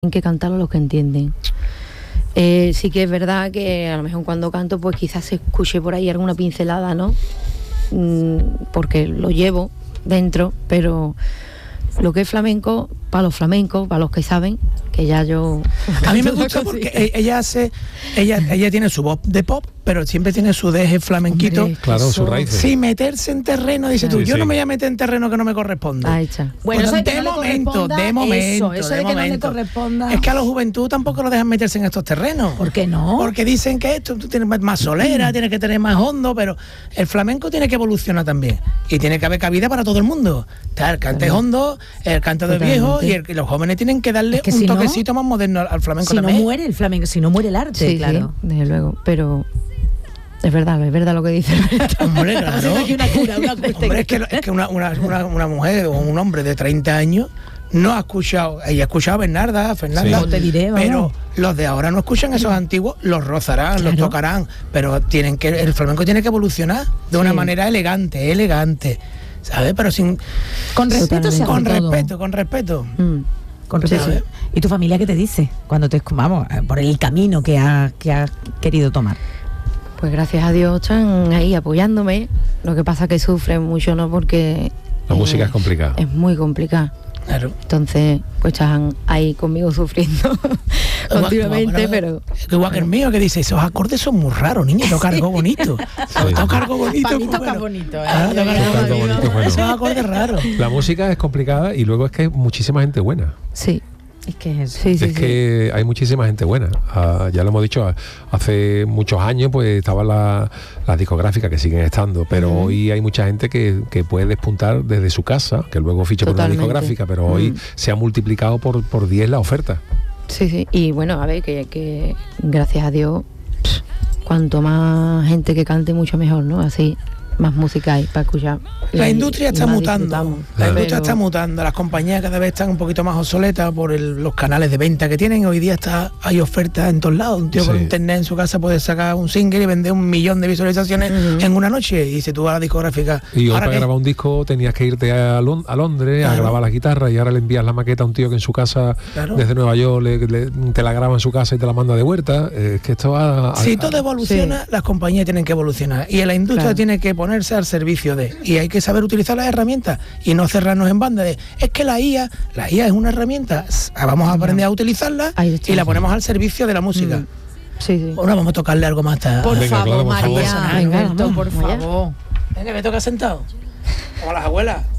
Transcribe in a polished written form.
que cantarlo los que entienden. Sí que es verdad que a lo mejor cuando canto pues quizás se escuche por ahí alguna pincelada, ¿no? Porque lo llevo dentro, pero lo que es flamenco, para los flamencos, para los que saben, que ya yo... A mí me gusta porque ella tiene su voz de pop, pero siempre tiene su deje flamenquito. Hombre, claro, su raíz. Sin meterse en terreno, dice tú, yo no me voy a meter en terreno que no me corresponde. Bueno, eso de momento, eso de que no le corresponda. Es que a la juventud tampoco lo dejan meterse en estos terrenos. ¿Por qué no? Porque dicen que esto tú tienes más solera, tienes que tener más hondo, pero el flamenco tiene que evolucionar también. Y tiene que haber cabida para todo el mundo. El cante es hondo, el cante de viejo, y los jóvenes tienen que darle un toquecito más moderno al flamenco si también. Si no muere el flamenco, si no muere el arte, sí, claro. Sí, desde luego, pero... Es verdad lo que dice. Hombre, claro. Hombre, es que una mujer o un hombre de 30 años no ha escuchado, ella ha escuchado a Fernanda, sí. Te diré, pero los de ahora no escuchan esos antiguos, los rozarán, claro. Los tocarán, pero el flamenco tiene que evolucionar de una manera elegante, ¿sabes? Pero sin... Con respeto, con respeto. Con respeto. Sí. ¿Y tu familia qué te dice cuando vamos por el camino que has querido tomar? Pues gracias a Dios están ahí apoyándome. Lo que pasa que sufren mucho, ¿no? Porque la música es complicada. Es muy complicada. Claro. Entonces, pues están ahí conmigo sufriendo continuamente, pero... Igual que el mío, que dice, esos acordes son muy raros, niño, toca algo bonito. Toca algo bonito. Para mí toca bonito. Esos acordes raros. La música es complicada y luego es que hay muchísima gente buena. Sí. Es que es eso. Es que hay muchísima gente buena. Ya lo hemos dicho, hace muchos años pues estaban las discográficas que siguen estando, pero hoy hay mucha gente que puede despuntar desde su casa, que luego ficha por una discográfica, pero hoy se ha multiplicado por 10 la oferta. Sí. Y bueno, a ver, que gracias a Dios, cuanto más gente que cante, mucho mejor, ¿no? Así... más música hay para escuchar. La industria está mutando. La industria está mutando. Las compañías cada vez están un poquito más obsoletas por los canales de venta que tienen. Hoy día hay ofertas en todos lados. Un tío por internet en su casa puede sacar un single y vender 1 millón de visualizaciones en una noche. Y si tú vas a la discográfica... Y hoy para grabar un disco tenías que irte a Londres a grabar la guitarra, y ahora le envías la maqueta a un tío que en su casa, desde Nueva York, te la graba en su casa y te la manda de vuelta. Es que esto va... Si todo evoluciona, las compañías tienen que evolucionar. Y la industria tiene que ponerse al servicio de, y hay que saber utilizar las herramientas y no cerrarnos en banda de, es que la IA es una herramienta, vamos a aprender a utilizarla y la ponemos al servicio de la música. Sí. Ahora vamos a tocarle algo más tarde. Por favor, María, Alberto, por favor. Venga, me toca sentado como las abuelas.